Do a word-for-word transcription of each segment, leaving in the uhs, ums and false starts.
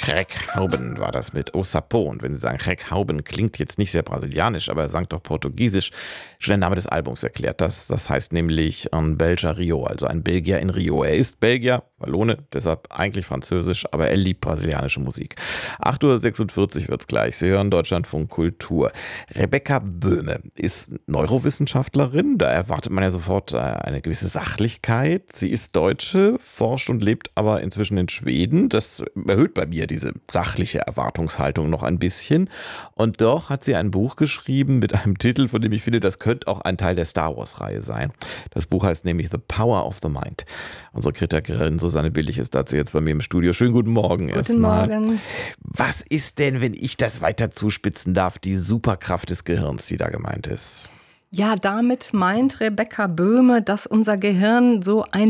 Greg Hauben war das mit O Sapô. Und wenn Sie sagen, Greg Hauben klingt jetzt nicht sehr brasilianisch, aber er sang doch portugiesisch, schon der Name des Albums erklärt das. Das heißt nämlich ein Belger Rio, also ein Belgier in Rio. Er ist Belgier, Wallone, deshalb eigentlich französisch, aber er liebt brasilianische Musik. acht Uhr sechsundvierzig wird's gleich. Sie hören Deutschlandfunk Kultur. Rebecca Böhme ist Neurowissenschaftlerin. Da erwartet man ja sofort eine gewisse Sachlichkeit. Sie ist Deutsche, forscht und lebt aber inzwischen in Schweden. Das erhöht bei mir diese sachliche Erwartungshaltung noch ein bisschen. Und doch hat sie ein Buch geschrieben mit einem Titel, von dem ich finde, das könnte auch ein Teil der Star Wars-Reihe sein. Das Buch heißt nämlich The Power of the Mind. Unsere Kritikerin Susanne Billig ist dazu jetzt bei mir im Studio. Schönen guten Morgen. Guten erstmal. Morgen. Was ist denn, wenn ich das weiter zuspitzen darf, die Superkraft des Gehirns, die da gemeint ist? Ja, damit meint Rebecca Böhme, dass unser Gehirn so ein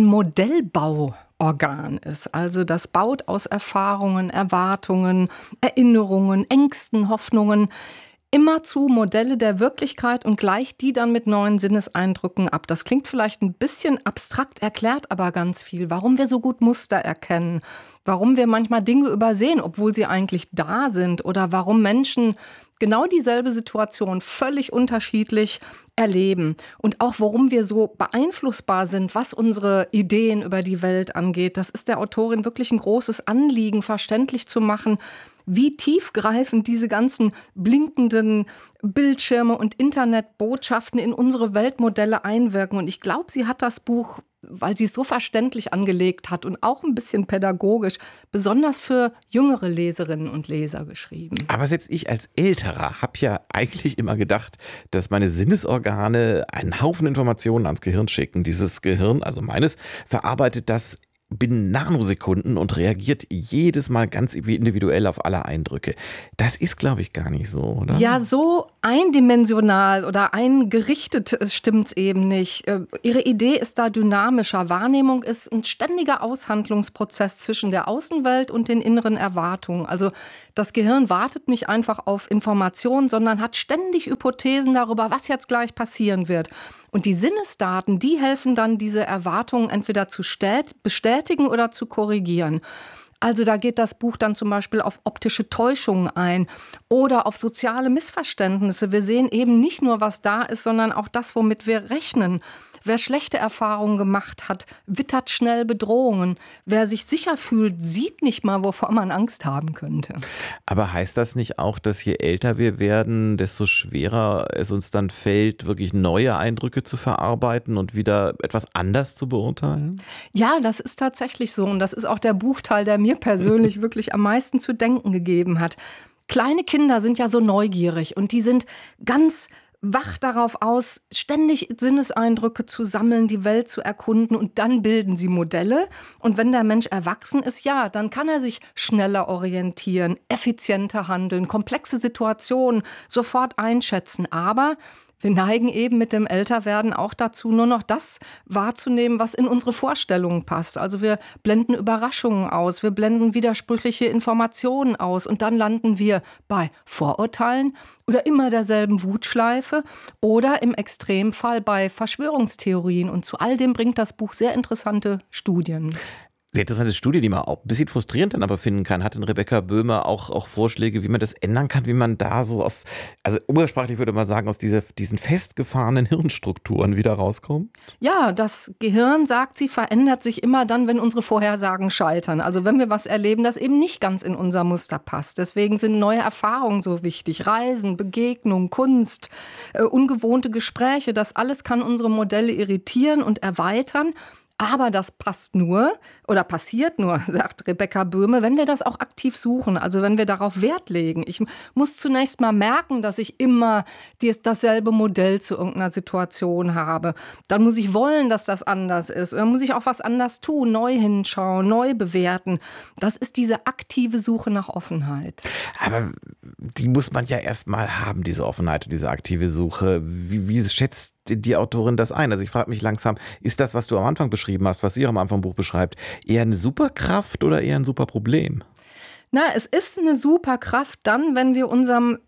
Modellbauorgan ist. Also das baut aus Erfahrungen, Erwartungen, Erinnerungen, Ängsten, Hoffnungen immerzu Modelle der Wirklichkeit und gleicht die dann mit neuen Sinneseindrücken ab. Das klingt vielleicht ein bisschen abstrakt, erklärt aber ganz viel, warum wir so gut Muster erkennen, warum wir manchmal Dinge übersehen, obwohl sie eigentlich da sind, oder warum Menschen genau dieselbe Situation völlig unterschiedlich erleben und auch warum wir so beeinflussbar sind, was unsere Ideen über die Welt angeht. Das ist der Autorin wirklich ein großes Anliegen, verständlich zu machen, wie tiefgreifend diese ganzen blinkenden Bildschirme und Internetbotschaften in unsere Weltmodelle einwirken. Und ich glaube, sie hat das Buch, weil sie es so verständlich angelegt hat und auch ein bisschen pädagogisch, besonders für jüngere Leserinnen und Leser geschrieben. Aber selbst ich als Älterer habe ja eigentlich immer gedacht, dass meine Sinnesorgane einen Haufen Informationen ans Gehirn schicken. Dieses Gehirn, also meines, verarbeitet das binnen Nanosekunden und reagiert jedes Mal ganz individuell auf alle Eindrücke. Das ist, glaube ich, gar nicht so, oder? Ja, so eindimensional oder eingerichtet stimmt es eben nicht. Ihre Idee ist da dynamischer. Wahrnehmung ist ein ständiger Aushandlungsprozess zwischen der Außenwelt und den inneren Erwartungen. Also das Gehirn wartet nicht einfach auf Informationen, sondern hat ständig Hypothesen darüber, was jetzt gleich passieren wird. Und die Sinnesdaten, die helfen dann, diese Erwartungen entweder zu bestätigen oder zu korrigieren. Also da geht das Buch dann zum Beispiel auf optische Täuschungen ein oder auf soziale Missverständnisse. Wir sehen eben nicht nur, was da ist, sondern auch das, womit wir rechnen. Wer schlechte Erfahrungen gemacht hat, wittert schnell Bedrohungen. Wer sich sicher fühlt, sieht nicht mal, wovor man Angst haben könnte. Aber heißt das nicht auch, dass je älter wir werden, desto schwerer es uns dann fällt, wirklich neue Eindrücke zu verarbeiten und wieder etwas anders zu beurteilen? Ja, das ist tatsächlich so. Und das ist auch der Buchteil, der mir persönlich wirklich am meisten zu denken gegeben hat. Kleine Kinder sind ja so neugierig und die sind ganz wach darauf aus, ständig Sinneseindrücke zu sammeln, die Welt zu erkunden, und dann bilden sie Modelle. Und wenn der Mensch erwachsen ist, ja, dann kann er sich schneller orientieren, effizienter handeln, komplexe Situationen sofort einschätzen. Aber wir neigen eben mit dem Älterwerden auch dazu, nur noch das wahrzunehmen, was in unsere Vorstellungen passt. Also wir blenden Überraschungen aus, wir blenden widersprüchliche Informationen aus und dann landen wir bei Vorurteilen oder immer derselben Wutschleife oder im Extremfall bei Verschwörungstheorien. Und zu all dem bringt das Buch sehr interessante Studien. Sehr interessante Studie, die man auch ein bisschen frustrierend dann aber finden kann. Hat denn Rebecca Böhme auch, auch Vorschläge, wie man das ändern kann, wie man da so aus, also umgangssprachlich würde man sagen, aus dieser, diesen festgefahrenen Hirnstrukturen wieder rauskommt? Ja, das Gehirn, sagt sie, verändert sich immer dann, wenn unsere Vorhersagen scheitern. Also wenn wir was erleben, das eben nicht ganz in unser Muster passt. Deswegen sind neue Erfahrungen so wichtig. Reisen, Begegnungen, Kunst, äh, ungewohnte Gespräche, das alles kann unsere Modelle irritieren und erweitern. Aber das passt nur oder passiert nur, sagt Rebecca Böhme, wenn wir das auch aktiv suchen, also wenn wir darauf Wert legen. Ich muss zunächst mal merken, dass ich immer dasselbe Modell zu irgendeiner Situation habe. Dann muss ich wollen, dass das anders ist. Oder muss ich auch was anders tun, neu hinschauen, neu bewerten. Das ist diese aktive Suche nach Offenheit. Aber die muss man ja erst mal haben, diese Offenheit und diese aktive Suche. Wie, wie schätzt die Autorin das ein? Also ich frage mich langsam, ist das, was du am Anfang beschrieben hast, was sie auch am Anfang im Buch beschreibt, eher eine Superkraft oder eher ein Superproblem? Na, es ist eine Superkraft dann, wenn wir unserem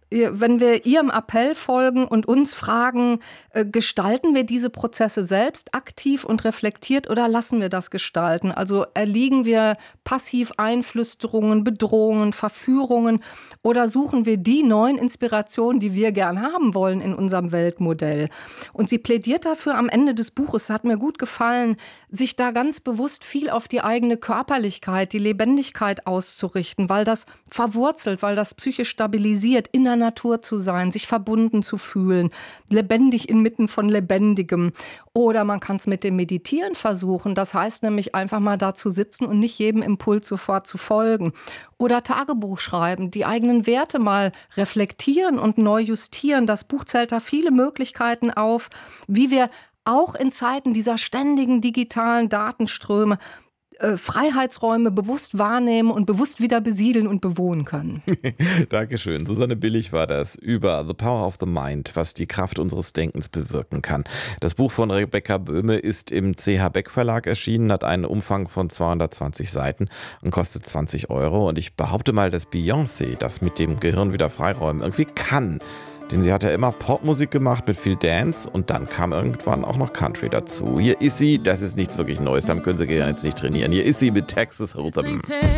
wenn wir Ihrem Appell folgen und uns fragen, äh, gestalten wir diese Prozesse selbst aktiv und reflektiert oder lassen wir das gestalten? Also erliegen wir passiv Einflüsterungen, Bedrohungen, Verführungen oder suchen wir die neuen Inspirationen, die wir gern haben wollen in unserem Weltmodell? Und sie plädiert dafür am Ende des Buches, hat mir gut gefallen, sich da ganz bewusst viel auf die eigene Körperlichkeit, die Lebendigkeit auszurichten, weil das verwurzelt, weil das psychisch stabilisiert, in der Natur zu sein, sich verbunden zu fühlen, lebendig inmitten von Lebendigem. Oder man kann es mit dem Meditieren versuchen. Das heißt nämlich einfach mal da zu sitzen und nicht jedem Impuls sofort zu folgen. Oder Tagebuch schreiben, die eigenen Werte mal reflektieren und neu justieren. Das Buch zählt da viele Möglichkeiten auf, wie wir auch in Zeiten dieser ständigen digitalen Datenströme Freiheitsräume bewusst wahrnehmen und bewusst wieder besiedeln und bewohnen können. Dankeschön. Susanne Billig war das über The Power of the Mind, was die Kraft unseres Denkens bewirken kann. Das Buch von Rebecca Böhme ist im C H Beck Verlag erschienen, hat einen Umfang von zweihundertzwanzig Seiten und kostet zwanzig Euro. Und ich behaupte mal, dass Beyoncé das mit dem Gehirn wieder freiräumen irgendwie kann. Denn sie hat ja immer Popmusik gemacht mit viel Dance und dann kam irgendwann auch noch Country dazu. Hier ist sie, das ist nichts wirklich Neues, damit können Sie Gehirn jetzt nicht trainieren. Hier ist sie mit Texas Hold'em.